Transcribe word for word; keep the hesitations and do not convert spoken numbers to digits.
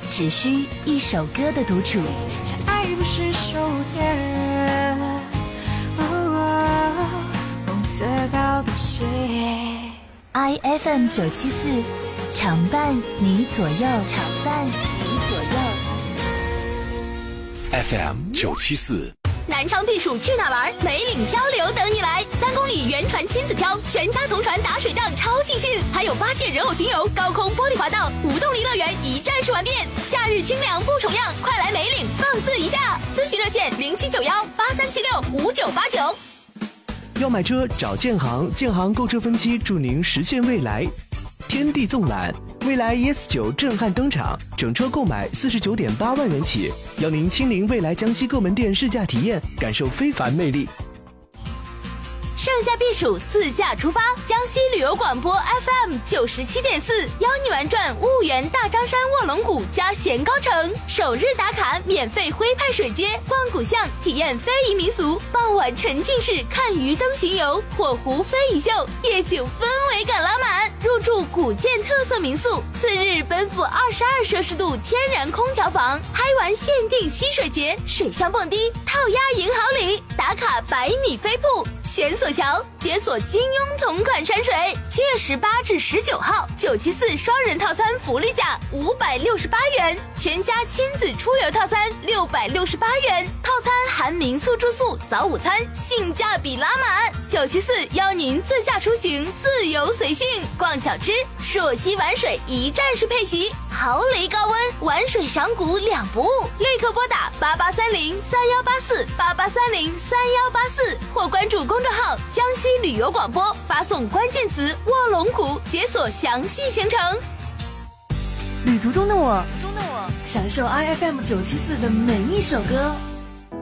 只需一首歌的独处。 爱不是手电，红色高跟鞋。 I F M 九七四，常伴你左右，常伴你左右。 F M 九七四。 南昌避暑去哪玩？梅岭漂流等你来！三公里原船亲子漂，全家同船打水仗，超尽兴！还有八戒人偶巡游、高空玻璃滑道、无动力乐园一站式玩遍。夏日清凉不重样，快来梅岭放肆一下！咨询热线零七九幺八三七六五九八九。 要买车找建行，建行购车分期，祝您实现未来。天地纵览，蔚来 E S 九震撼登场，整车购买四十九点八万元起，邀您亲临蔚来江西各门店试驾体验，感受非凡魅力。 盛夏避暑，自驾出发！江西旅游广播 F M 九十七点四，邀你玩转婺源大张山卧龙谷加咸高城，首日打卡免费徽派水街，逛古巷，体验非遗民俗，傍晚沉浸式看鱼灯巡游，火湖非遗秀，夜景氛围感拉满。入住古建特色民宿，次日奔赴二十二摄氏度天然空调房，嗨玩限定溪水节，水上蹦迪，套鸭银好礼，打卡百米飞瀑，悬索桥，解锁金庸同款山水。七月十八至十九号，九七四双人套餐福利价五百六十八元，全家亲子出游套餐六百六十八元，套餐含民宿住宿、早午餐，性价比拉满。九七四邀您自驾出行，自由随性，逛小吃，朔溪玩水一站式配席，豪雷高温，玩水赏古两不误。立刻拨打八八三零三幺八四八八三零三幺八四，或关注公众号江西旅游广播，发送关键词卧龙谷，解锁详细行程。 旅途中的我，中的我，享受 I F M 九七四的每一首歌。